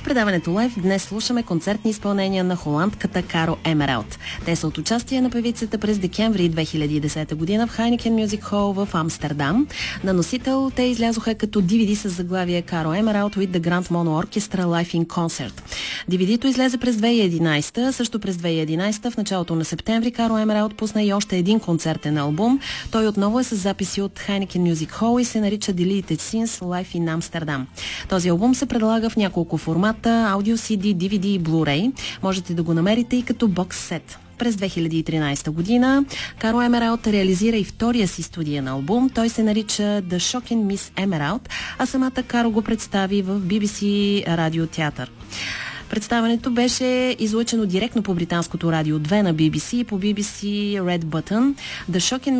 В предаването Лайв днес слушаме концертни изпълнения на холандката Каро Емералд. Те са от участие на певицата през декември 2010 година в Heineken Music Hall в Амстердам. На носител те излязоха като DVD с заглавие Каро Емералд with the Grand Mono Orchestra Live in Concert. DVD-то излезе през 2011, също през 2011 в началото на септември Каро Емералд пусна и още един концертен албум. Той отново е с записи от Heineken Music Hall и се нарича Deleted Scenes Live in Amsterdam. Този албум се предлага в няколко формата: аудио, CD, DVD и Blu-ray. Можете да го намерите и като бокс сет. През 2013 година Каро Емералд реализира и втория си студиен албум. Той се нарича The Shocking Miss Emerald, а самата Каро го представи в BBC радиотеатър. Представянето беше излъчено директно по британското радио 2 на BBC и по BBC Red Button. The Shocking